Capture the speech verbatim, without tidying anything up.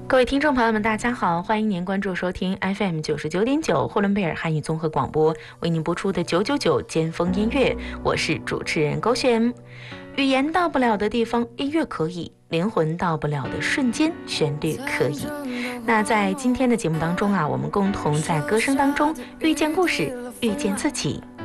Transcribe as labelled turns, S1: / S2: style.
S1: 各位听众朋友们，大家好，欢迎您关注收听 F M 九十九点九呼伦贝尔汉语综合广播为您播出的九九九尖峰音乐，我是主持人勾选。语言到不了的地方，音乐可以；灵魂到不了的瞬间，旋律可以。那在今天的节目当中啊，我们共同在歌声当中遇见故事，遇见自己。